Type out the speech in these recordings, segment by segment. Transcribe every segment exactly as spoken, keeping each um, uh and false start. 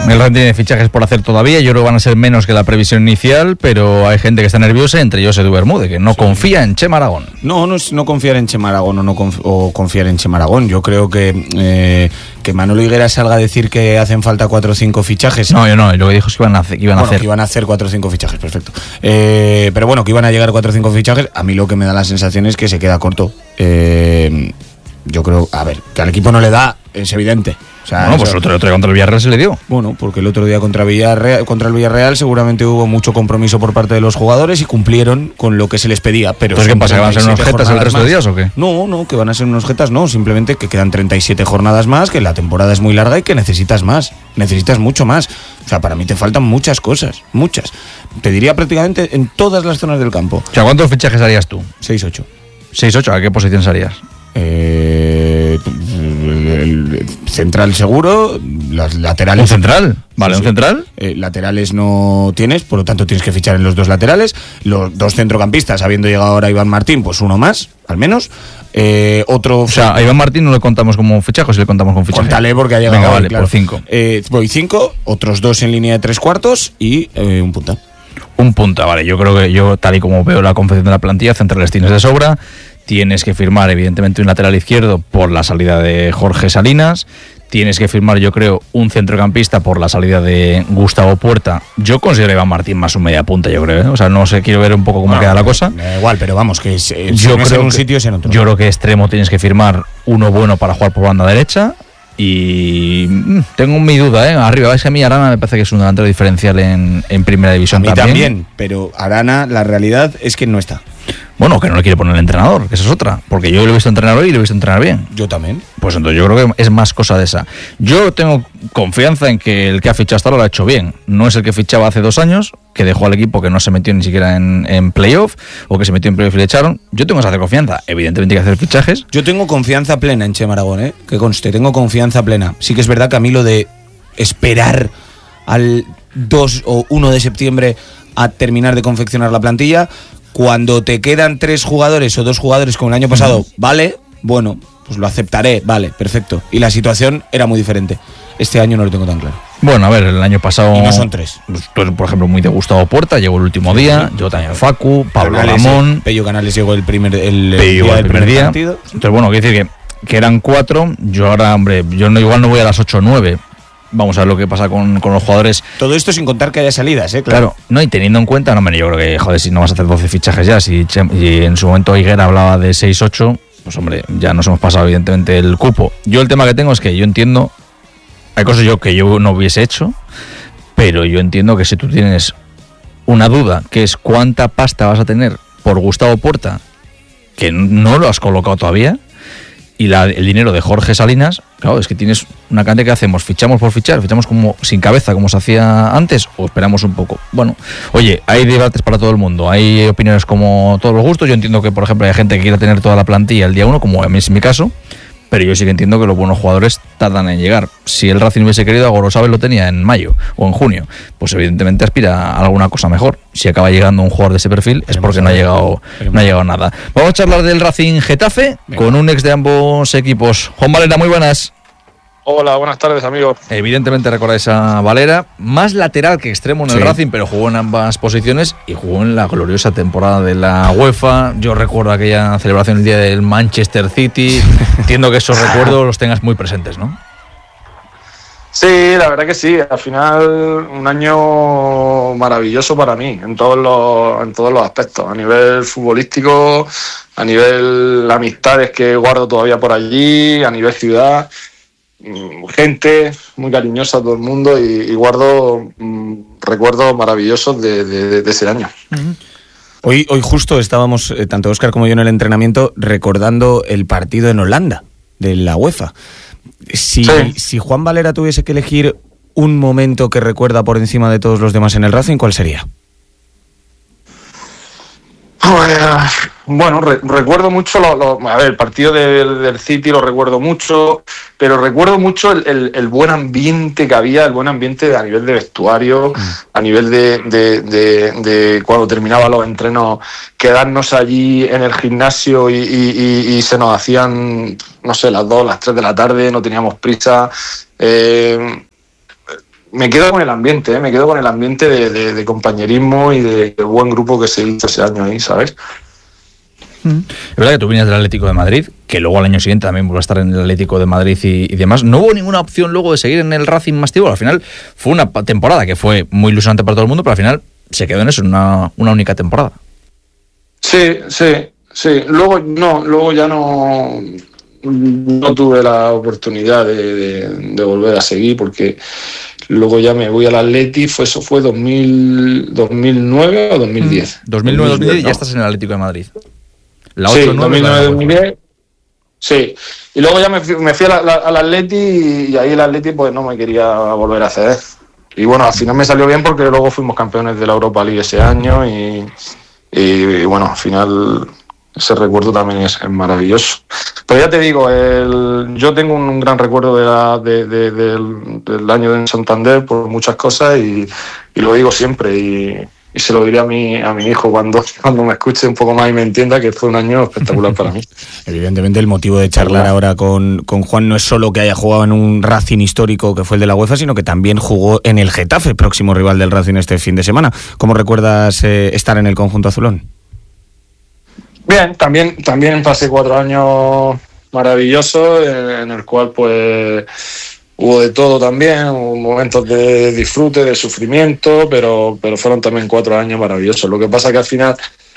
El Racing tiene fichajes por hacer todavía, yo creo que van a ser menos que la previsión inicial, pero hay gente que está nerviosa, entre ellos Edu Bermúdez, que no sí. confía en Chema Aragón. No, no es no confiar en Chema Aragón o, no conf- o confiar en Chema Aragón. Yo creo que eh, que Manolo Higuera salga a decir que hacen falta cuatro o cinco fichajes. No, yo no, lo que dijo es que iban a hacer. Que iban, bueno, a hacer. que iban a hacer cuatro o cinco fichajes, perfecto. Eh, pero bueno, que iban a llegar cuatro o cinco fichajes, a mí lo que me da la sensación es que se queda corto. Eh, yo creo, a ver, que al equipo no le da, es evidente. O sea, bueno, pues el otro, el otro día contra el Villarreal se le dio. Bueno, porque el otro día contra, Villarreal, contra el Villarreal seguramente hubo mucho compromiso por parte de los jugadores y cumplieron con lo que se les pedía. Pero ¿Entonces qué pasa? ¿Que van a ser unos jetas el resto de días o qué? No, no, que van a ser unos jetas, no. Simplemente que quedan treinta y siete jornadas más, que la temporada es muy larga y que necesitas más. Necesitas mucho más. O sea, para mí te faltan muchas cosas, muchas. Te diría prácticamente en todas las zonas del campo. O sea, ¿cuántos fichajes harías tú? seis ocho. seis ocho, ¿a qué posición harías? Eh, el, el central seguro, las laterales. ¿Un central? Vale, sí, ¿un sí. central? Eh, laterales no tienes, por lo tanto tienes que fichar en los dos laterales. Los dos centrocampistas, habiendo llegado ahora Iván Martín, pues uno más, al menos. Eh, otro. O sea, a Iván Martín no le contamos como fichaje, o si le contamos como fichaje. Contale porque ha llegado. Venga, hoy, vale, claro. por cinco. Eh, voy cinco, otros dos en línea de tres cuartos y eh, un punta. Un punta, vale. Yo creo que yo, tal y como veo la confección de la plantilla, centrales tienes de sobra. Tienes que firmar, evidentemente, un lateral izquierdo por la salida de Jorge Salinas. Tienes que firmar, yo creo, un centrocampista por la salida de Gustavo Puerta. Yo considero a Iván Martín más un media punta, yo creo, ¿eh? O sea, no sé, quiero ver un poco cómo no, queda la cosa. Me da igual, pero vamos, que es, es, yo si no es creo en un que, sitio es en otro. Yo creo que extremo tienes que firmar uno bueno para jugar por banda derecha. Y mmm, tengo mi duda, ¿eh? Arriba, es que a mí Arana me parece que es un delantero diferencial en, en primera división. A mí también. también, pero Arana, la realidad es que no está. Bueno, que no le quiere poner el entrenador, que esa es otra. Porque yo lo he visto entrenar hoy y lo he visto entrenar bien. Yo también. Pues entonces yo creo que es más cosa de esa. Yo tengo confianza en que el que ha fichado hasta ahora lo ha hecho bien. No es el que fichaba hace dos años, que dejó al equipo que no se metió ni siquiera en, en playoff, o que se metió en playoff y le echaron. Yo tengo esa confianza. Evidentemente hay que hacer fichajes. Yo tengo confianza plena en Chema Aragón, ¿eh? Que conste, tengo confianza plena. Sí que es verdad que a mí lo de esperar al dos o uno de septiembre a terminar de confeccionar la plantilla, cuando te quedan tres jugadores o dos jugadores como el año pasado, uh-huh. vale, bueno, pues lo aceptaré, vale, perfecto. Y la situación era muy diferente. Este año no lo tengo tan claro. Bueno, a ver, el año pasado... Y no son tres. Tú eres, por ejemplo, muy de Gustavo Puerta, llegó el último sí, día, sí. Yo también Facu, Pablo Canales, Ramón... Pello Canales llegó el primer, el, Pello el día el del primer, primer día. partido. Entonces, bueno, quiere decir que, que eran cuatro, yo ahora, hombre, yo no, igual no voy a las ocho o nueve. Vamos a ver lo que pasa con, con los jugadores. Todo esto sin contar que haya salidas, ¿eh? Claro. Claro, no, y teniendo en cuenta, no, hombre, yo creo que, joder, si no vas a hacer doce fichajes ya, si, si en su momento Higuera hablaba de seis ocho, pues hombre, ya nos hemos pasado evidentemente el cupo. Yo el tema que tengo es que yo entiendo, hay cosas yo que yo no hubiese hecho, pero yo entiendo que si tú tienes una duda, que es cuánta pasta vas a tener por Gustavo Puerta, que no lo has colocado todavía, y la, el dinero de Jorge Salinas, claro, es que tienes una cantidad que hacemos, fichamos por fichar, fichamos como sin cabeza, como se hacía antes, o esperamos un poco. Bueno, oye, hay debates para todo el mundo, hay opiniones como todos los gustos. Yo entiendo que, por ejemplo, hay gente que quiere tener toda la plantilla el día uno, como a mí es mi caso, pero yo sí que entiendo que los buenos jugadores tardan en llegar. Si el Racing hubiese querido, Gorosabel lo tenía en mayo o en junio, pues evidentemente aspira a alguna cosa mejor. Si acaba llegando un jugador de ese perfil es porque no ha llegado, no ha llegado nada. Vamos a charlar del Racing Getafe. Venga. Con un ex de ambos equipos. Juan Valera, muy buenas. Hola, buenas tardes, amigos. Evidentemente recordáis a Valera, más lateral que extremo en el sí. Racing, pero jugó en ambas posiciones y jugó en la gloriosa temporada de la UEFA. Yo recuerdo aquella celebración el día del Manchester City. Entiendo que esos recuerdos los tengas muy presentes, ¿no? Sí, la verdad que sí. Al final, un año maravilloso para mí, en todos los, en todos los aspectos. A nivel futbolístico, a nivel amistades que guardo todavía por allí, a nivel ciudad... gente muy cariñosa, todo el mundo, y, y guardo mm, recuerdos maravillosos de, de, de ese año. Hoy, hoy justo estábamos, eh, tanto Óscar como yo en el entrenamiento, recordando el partido en Holanda de la UEFA. Si, sí. si Juan Valera tuviese que elegir un momento que recuerda por encima de todos los demás en el Racing, ¿cuál sería? Pues, bueno, re- recuerdo mucho, lo, lo, a ver, el partido del, del City lo recuerdo mucho, pero recuerdo mucho el, el, el buen ambiente que había, el buen ambiente a nivel de vestuario, mm. a nivel de, de, de, de cuando terminaban los entrenos, quedarnos allí en el gimnasio y, y, y, y se nos hacían, no sé, las dos, las tres de la tarde, no teníamos prisa. Eh, me quedo con el ambiente, ¿eh? me quedo con el ambiente de, de, de compañerismo y de, de buen grupo que se hizo ese año ahí, ¿sabes? Es verdad que tú venías del Atlético de Madrid, que luego al año siguiente también vuelve a estar en el Atlético de Madrid y, y demás. ¿No hubo ninguna opción luego de seguir en el Racing más tiempo? Al final fue una temporada que fue muy ilusionante para todo el mundo, pero al final se quedó en eso, en una, una única temporada. Sí, sí, sí. Luego no, luego ya no, no tuve la oportunidad de, de, de volver a seguir, porque luego ya me voy al Atleti, fue, eso fue dos mil, dos mil nueve o dos mil diez. dos mil nueve dos mil diez y ya estás en el Atlético de Madrid. La ocho, sí, dos mil nueve dos mil diez. Sí, y luego ya me fui, me fui al Atleti y, y ahí el Atleti pues no me quería volver a ceder. Y bueno, al final me salió bien porque luego fuimos campeones de la Europa League ese año y, y, y bueno, al final ese recuerdo también es, es maravilloso. Pero ya te digo, el, yo tengo un gran recuerdo de la, de, de, de, del, del año en Santander por muchas cosas y, y lo digo siempre y... Y se lo diré a mi, a mi hijo cuando, cuando me escuche un poco más y me entienda que fue un año espectacular para mí. Evidentemente el motivo de charlar ahora con, con Juan no es solo que haya jugado en un Racing histórico que fue el de la UEFA, sino que también jugó en el Getafe, próximo rival del Racing este fin de semana. ¿Cómo recuerdas eh, estar en el conjunto azulón? Bien, también, también pasé cuatro años maravillosos en, en el cual pues... Hubo de todo también, hubo momentos de disfrute, de sufrimiento, pero, pero fueron también cuatro años maravillosos. Lo que pasa que al final,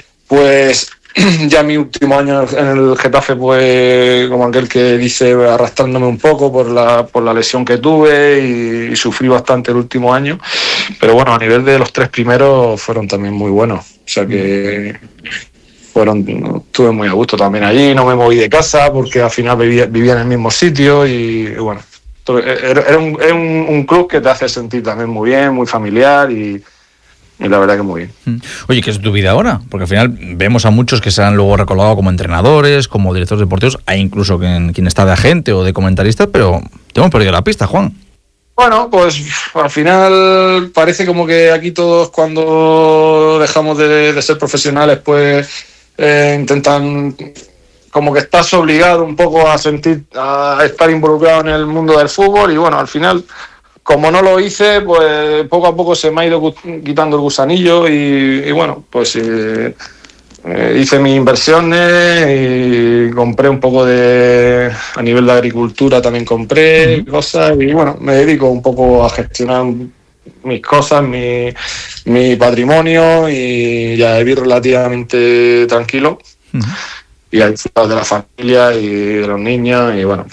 pues ya mi último año en el Getafe, pues como aquel que dice, arrastrándome un poco por la, por la lesión que tuve y, y sufrí bastante el último año. Pero bueno, a nivel de los tres primeros fueron también muy buenos. O sea que fueron, estuve muy a gusto también allí, no me moví de casa porque al final vivía, vivía en el mismo sitio y, y bueno. Era un, era un, un club que te hace sentir también muy bien, muy familiar y, y la verdad que muy bien. Oye, ¿qué es tu vida ahora? Porque al final vemos a muchos que se han luego recolgado como entrenadores, como directores deportivos, hay incluso quien, quien está de agente o de comentarista, pero te hemos perdido la pista, Juan. Bueno, pues al final parece como que aquí todos cuando dejamos de, de ser profesionales pues eh, intentan... como que estás obligado un poco a sentir, a estar involucrado en el mundo del fútbol y bueno, al final, como no lo hice, pues poco a poco se me ha ido quitando el gusanillo y, y bueno, pues eh, eh, hice mis inversiones y compré un poco de, a nivel de agricultura también compré uh-huh. cosas y bueno, me dedico un poco a gestionar mis cosas, mi, mi patrimonio y ya vivir relativamente tranquilo. Uh-huh. Y a disfrutar de la familia y de los niños y bueno,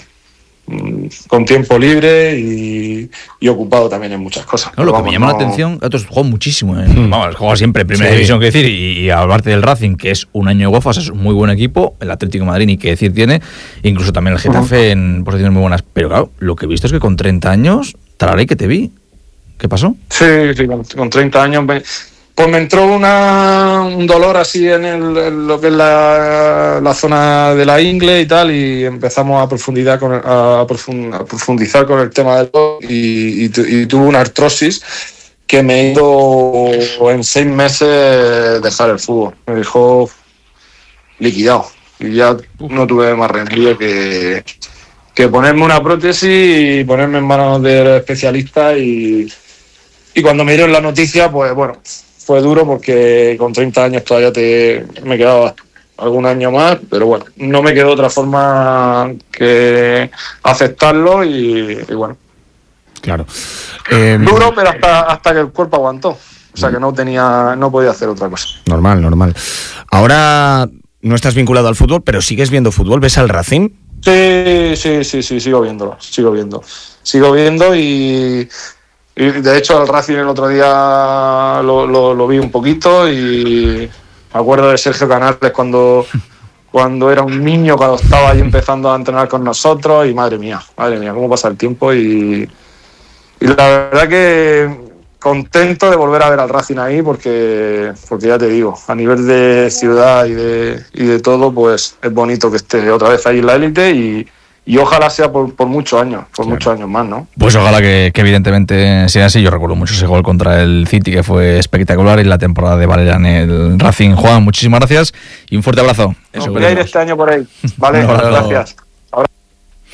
con tiempo libre y, y ocupado también en muchas cosas. No, lo que vamos, me llama no... la atención, Gatos juega muchísimo, ¿eh? mm. vamos, juega siempre en primera sí. división, que decir, y, y hablarte del Racing, que es un año de UEFA, es un muy buen equipo, el Atlético de Madrid, ni qué decir tiene, incluso también el Getafe uh-huh. en posiciones muy buenas, pero claro, lo que he visto es que con treinta años, tararé que te vi, ¿qué pasó? Sí, sí, con, con treinta años... Me... Pues me entró una, un dolor así en, el, en lo que es la, la zona de la ingle y tal, y empezamos a profundizar con el, a profundizar con el tema del dolor y, y, y tuve una artrosis que me hizo en seis meses dejar el fútbol. Me dejó liquidado y ya no tuve más remedio que, que ponerme una prótesis y ponerme en manos del especialista y, y cuando me dieron la noticia, pues bueno... Fue duro porque con treinta años todavía te, me quedaba algún año más, pero bueno, no me quedó otra forma que aceptarlo y, y bueno. Claro. Eh, duro, pero hasta, hasta que el cuerpo aguantó. O sea que no tenía, no podía hacer otra cosa. Normal, normal. Ahora no estás vinculado al fútbol, pero sigues viendo fútbol. ¿Ves al Racing? Sí, sí, sí, sí, sigo viéndolo, sigo viendo. Sigo viendo y... Y de hecho al Racing el otro día lo, lo, lo vi un poquito y me acuerdo de Sergio Canales cuando, cuando era un niño, cuando estaba ahí empezando a entrenar con nosotros y madre mía, madre mía, cómo pasa el tiempo y, y la verdad que contento de volver a ver al Racing ahí porque, porque ya te digo, a nivel de ciudad y de, y de todo pues es bonito que esté otra vez ahí en la élite y Y ojalá sea por, por muchos años, por claro. muchos años más, ¿no? Pues ojalá que, que evidentemente sea así. Yo recuerdo mucho ese gol contra el City que fue espectacular y la temporada de Valera en el Racing. Juan, muchísimas gracias y un fuerte abrazo. Eso, voy a ir este año por ahí. Vale, no, gracias. Ahora...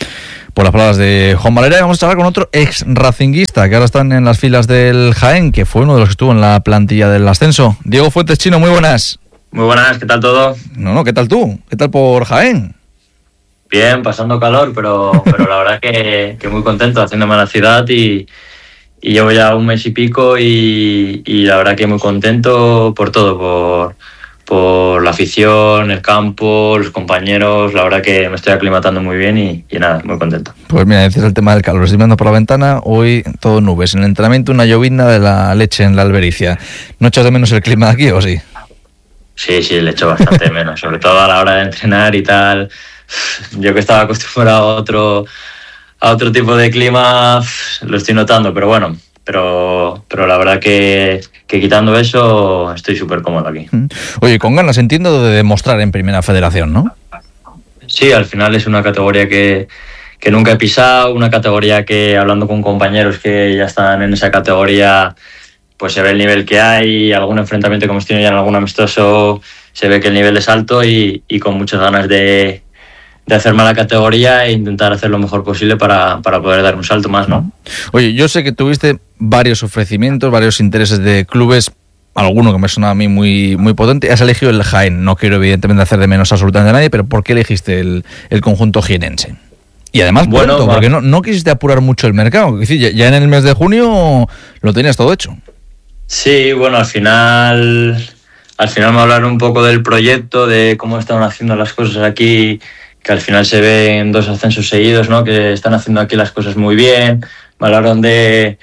por las palabras de Juan Valera. Y vamos a charlar con otro ex racinguista que ahora están en las filas del Jaén, que fue uno de los que estuvo en la plantilla del ascenso. Diego Fuentes, Chino, muy buenas. Muy buenas, ¿qué tal todo? No, no, ¿qué tal tú? ¿Qué tal por Jaén? Bien, pasando calor, pero, pero la verdad que, que muy contento haciéndome a la ciudad y, y llevo ya un mes y pico y, y la verdad que muy contento por todo, por, por la afición, el campo, los compañeros, la verdad que me estoy aclimatando muy bien y, y nada, muy contento. Pues mira, decís el tema del calor, estoy mirando por la ventana, hoy todo nubes, en el entrenamiento una llovizna de la leche en la Albericia. ¿No echas de menos el clima de aquí o sí? Sí, sí, le echo bastante menos, sobre todo a la hora de entrenar y tal. Yo que estaba acostumbrado a otro, a otro tipo de clima, lo estoy notando, pero bueno, pero, pero la verdad que, que quitando eso estoy súper cómodo aquí. Oye, con ganas, entiendo, de demostrar en Primera Federación, ¿no? Sí, al final es una categoría que, que nunca he pisado, una categoría que, hablando con compañeros que ya están en esa categoría, pues se ve el nivel que hay, algún enfrentamiento que hemos tenido ya en algún amistoso, se ve que el nivel es alto y, y con muchas ganas de, de hacerme la categoría e intentar hacer lo mejor posible para, para poder dar un salto más, ¿no? Oye, yo sé que tuviste varios ofrecimientos, varios intereses de clubes, alguno que me suena a mí muy, muy potente. Has elegido el Jaén, no quiero evidentemente hacer de menos absolutamente a nadie, pero ¿por qué elegiste el, el conjunto jienense? Y además, bueno, pronto, porque no, no quisiste apurar mucho el mercado, es decir, ya, ya en el mes de junio lo tenías todo hecho. Sí, bueno, al final, al final me hablaron un poco del proyecto, de cómo estaban haciendo las cosas aquí, que al final se ven dos ascensos seguidos, ¿no? Que están haciendo aquí las cosas muy bien. Me hablaron de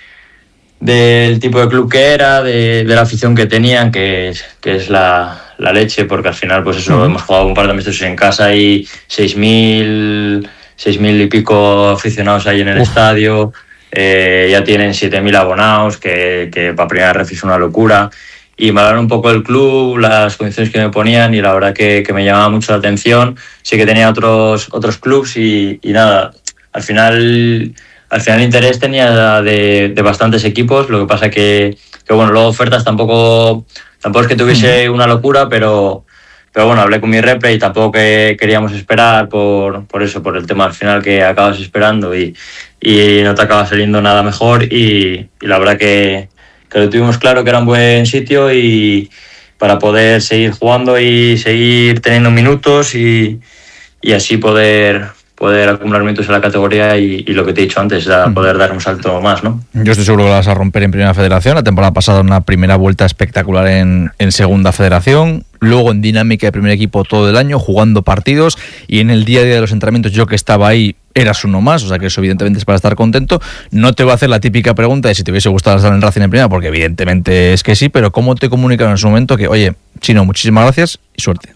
del tipo de club que era, de, de la afición que tenían, que es, que es la, la leche, porque al final, pues eso, uh-huh. hemos jugado un par de amistosos en casa y seis mil, seis mil y pico aficionados ahí en el Uf. estadio. Eh, ya tienen siete mil abonados, que, que para primera ref es una locura. Y me hablaron un poco del club, las condiciones que me ponían y la verdad que, que me llamaba mucho la atención. Sí que tenía otros otros clubs y, y nada, al final al final interés tenía de, de bastantes equipos. Lo que pasa que, que bueno, luego ofertas tampoco tampoco es que tuviese una locura, pero pero bueno, hablé con mi repre y tampoco que queríamos esperar por, por eso, por el tema al final que acabas esperando y, y no te acaba saliendo nada mejor y, y la verdad que, que lo tuvimos claro que era un buen sitio y para poder seguir jugando y seguir teniendo minutos y, y así poder... poder acumular minutos en la categoría y, y lo que te he dicho antes, a poder dar un salto más, ¿no? Yo estoy seguro que la vas a romper en Primera Federación. La temporada pasada una primera vuelta espectacular en, en Segunda Federación, luego en dinámica de primer equipo todo el año, jugando partidos, y en el día a día de los entrenamientos yo que estaba ahí eras uno más, o sea que eso evidentemente es para estar contento. No te voy a hacer la típica pregunta de si te hubiese gustado estar en Racing en Primera, porque evidentemente es que sí, pero ¿cómo te comunicaron en su momento que, oye, Chino, muchísimas gracias y suerte?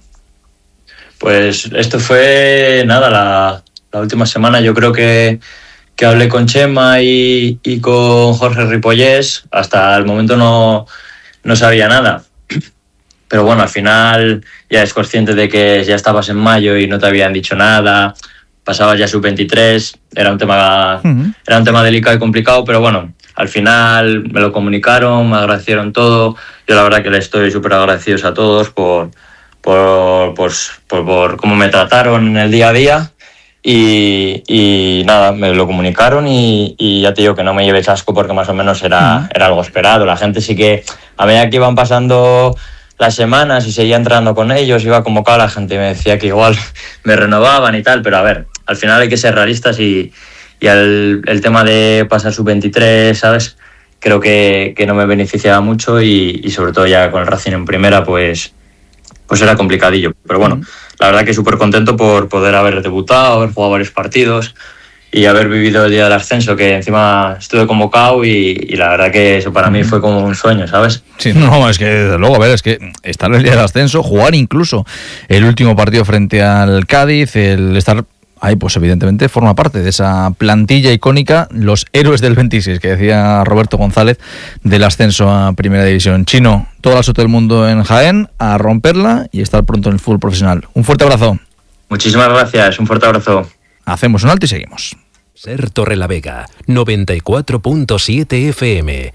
Pues esto fue, nada, la... La última semana yo creo que, que hablé con Chema y, y con Jorge Ripollés. Hasta el momento no, no sabía nada. Pero bueno, al final ya es consciente de que ya estabas en mayo y no te habían dicho nada. Pasabas ya sub veintitrés. Era un tema, uh-huh. era un tema delicado y complicado, pero bueno, al final me lo comunicaron, me agradecieron todo. Yo la verdad que les estoy súper agradecidos a todos por, por, por, por, por cómo me trataron en el día a día. Y, y nada, me lo comunicaron y, y ya te digo que no me llevé chasco porque más o menos era, era algo esperado. La gente sí que, a medida que iban pasando las semanas y seguía entrando con ellos, iba convocado, la gente me decía que igual me renovaban y tal, pero a ver, al final hay que ser realistas y, y el, el tema de pasar sub veintitrés, ¿sabes? Creo que, que no me beneficiaba mucho y, y sobre todo ya con el Racing en primera, pues, pues era complicadillo. Pero bueno, uh-huh. la verdad que súper contento por poder haber debutado, haber jugado varios partidos y haber vivido el día del ascenso, que encima estuve convocado y, y la verdad que eso para mí fue como un sueño, ¿sabes? Sí, no, es que desde luego, a ver, es que estar en el día del ascenso, jugar incluso el último partido frente al Cádiz, el estar ahí, pues evidentemente forma parte de esa plantilla icónica, los héroes del veintiséis, que decía Roberto González, del ascenso a Primera División. Chino, toda la suerte del mundo en Jaén, a romperla y estar pronto en el fútbol profesional. Un fuerte abrazo. Muchísimas gracias, un fuerte abrazo. Hacemos un alto y seguimos. Ser Torrelavega, noventa y cuatro punto siete F M.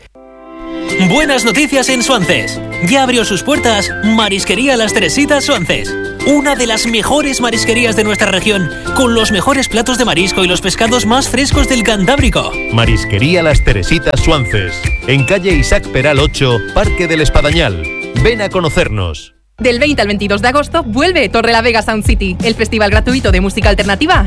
Buenas noticias en Suances. Ya abrió sus puertas Marisquería Las Teresitas Suances. una de las mejores marisquerías de nuestra región, con los mejores platos de marisco y los pescados más frescos del Cantábrico. Marisquería Las Teresitas Suances, en calle Isaac Peral ocho, Parque del Espadañal. Ven a conocernos. Del veinte al veintidós de agosto vuelve Torrelavega Sound City, el festival gratuito de música alternativa